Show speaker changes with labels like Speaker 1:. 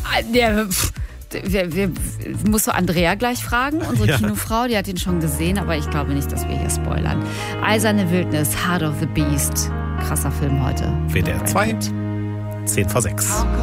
Speaker 1: Musst du Andrea gleich fragen, unsere Kinofrau, die hat ihn schon gesehen, aber ich glaube nicht, dass wir hier spoilern. Eiserne Wildnis, Heart of the Beast. Krasser Film heute.
Speaker 2: WDR 2, 10 vor 6.